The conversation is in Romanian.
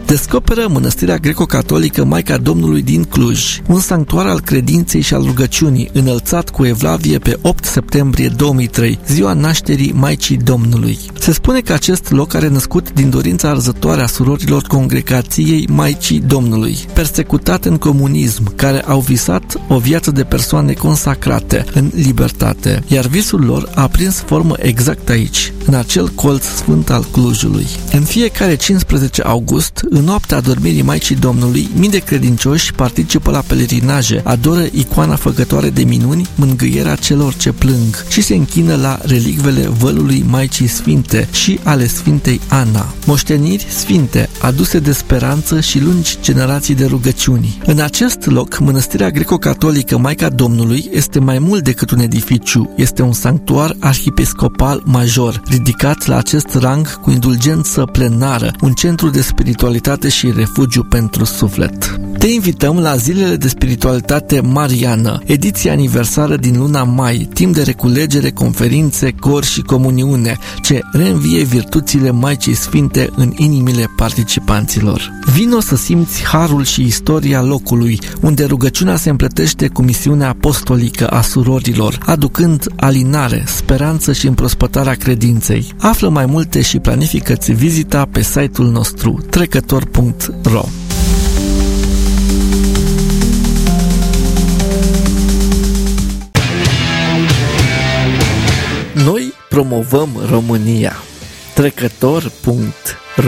descoperă Mănăstirea Greco-Catolică Maica Domnului din Cluj, un sanctuar al credinței și al rugăciunii, înălțat cu evlavie pe 8 septembrie 2003, ziua nașterii Maicii Domnului. Se spune că acest loc are născut din dorința arzătoare a surorilor Congregației Maicii Domnului, persecutate în comunism, care au visat o viață de persoane consacrate în libertate, iar visul lor a prins formă exact aici, în acel colț sfânt al Clujului. În fiecare 15 august, în noaptea adormirii Maicii Domnului, mii de credincioși participă la pelerinaje, adoră icoana făcătoare de minuni, mângâierea celor ce plâng și se închină la relicvele vălului Maicii Sfinte și ale Sfintei Ana, moșteniri sfinte aduse de speranță și lungi generații de rugăciuni. În acest loc, Mănăstirea Greco-Catolică Maica Domnului este mai mult decât un edificiu, este un sanctuar arhiepiscopal major, ridicat la acest rang cu indulgență plenară, un centru de spiritualitate și refugiu pentru suflet. Te invităm la Zilele de Spiritualitate Mariană, ediția aniversară din luna mai, timp de reculegere, conferințe, cor și comuniune, ce reînvie virtuțile Maicii Sfinte în inimile participanților. Vino să simți harul și istoria locului, unde rugăciunea se împletește cu misiunea apostolică a surorilor, aducând alinare, speranță și împrospătarea credinței. Află mai multe și planifică-ți vizita pe site-ul nostru trecător.ro. Noi promovăm România. Trecător.ro